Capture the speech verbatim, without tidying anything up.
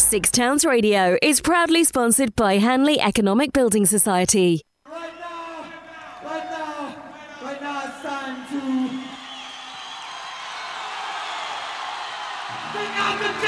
Six Towns Radio is proudly sponsored by Hanley Economic Building Society. Right now, right now, right now it's time to take out the